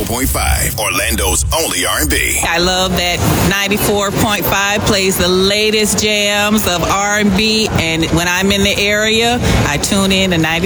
94.5, Orlando's only R&B. I love that 94.5 plays the latest jams of R&B, and when I'm in the area, I tune in to 94.